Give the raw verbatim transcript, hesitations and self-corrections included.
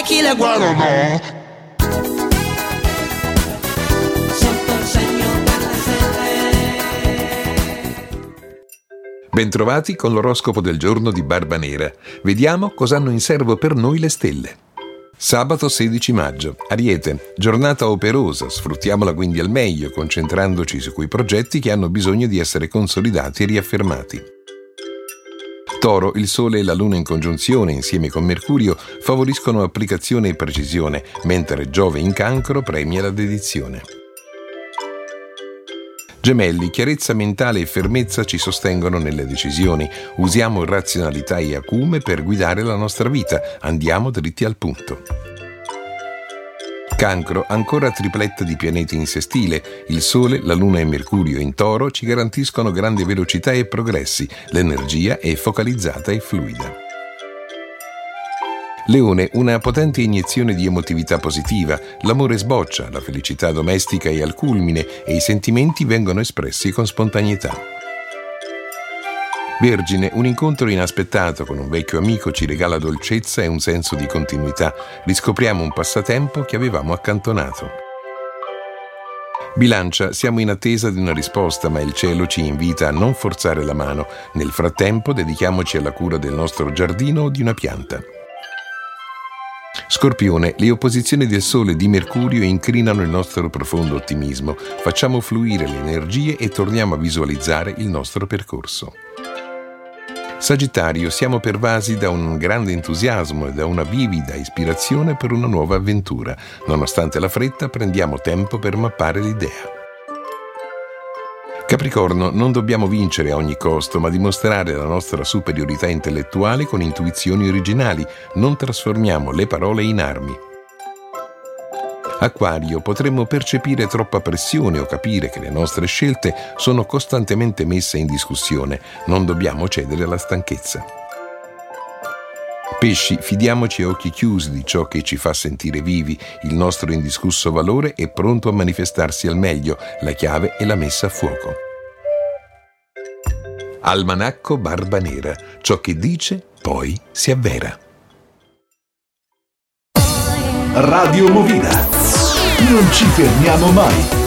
tequila, guaraná. Bentrovati con l'oroscopo del giorno di Barbanera. Vediamo cosa hanno in serbo per noi le stelle. Sabato sedici maggio. Ariete. Giornata operosa, sfruttiamola quindi al meglio, concentrandoci su quei progetti che hanno bisogno di essere consolidati e riaffermati. Toro. Il Sole e la Luna in congiunzione insieme con Mercurio favoriscono applicazione e precisione, mentre Giove in Cancro premia la dedizione. Gemelli, chiarezza mentale e fermezza ci sostengono nelle decisioni. Usiamo razionalità e acume per guidare la nostra vita. Andiamo dritti al punto. Cancro, ancora tripletta di pianeti in sestile. Il Sole, la Luna e Mercurio in Toro ci garantiscono grande velocità e progressi. L'energia è focalizzata e fluida. Leone, una potente iniezione di emotività positiva, l'amore sboccia, la felicità domestica è al culmine e i sentimenti vengono espressi con spontaneità. Vergine, un incontro inaspettato con un vecchio amico ci regala dolcezza e un senso di continuità, riscopriamo un passatempo che avevamo accantonato. Bilancia, siamo in attesa di una risposta, ma il cielo ci invita a non forzare la mano. Nel frattempo dedichiamoci alla cura del nostro giardino o di una pianta. Scorpione, le opposizioni del Sole e di Mercurio incrinano il nostro profondo ottimismo. Facciamo fluire le energie e torniamo a visualizzare il nostro percorso. Sagittario, siamo pervasi da un grande entusiasmo e da una vivida ispirazione per una nuova avventura. Nonostante la fretta, prendiamo tempo per mappare l'idea. Capricorno, non dobbiamo vincere a ogni costo, ma dimostrare la nostra superiorità intellettuale con intuizioni originali. Non trasformiamo le parole in armi. Acquario, potremmo percepire troppa pressione o capire che le nostre scelte sono costantemente messe in discussione. Non dobbiamo cedere alla stanchezza. Pesci, fidiamoci a occhi chiusi di ciò che ci fa sentire vivi. Il nostro indiscusso valore è pronto a manifestarsi al meglio. La chiave è la messa a fuoco. Almanacco Barbanera. Ciò che dice, poi si avvera. Radio Movida. Non ci fermiamo mai.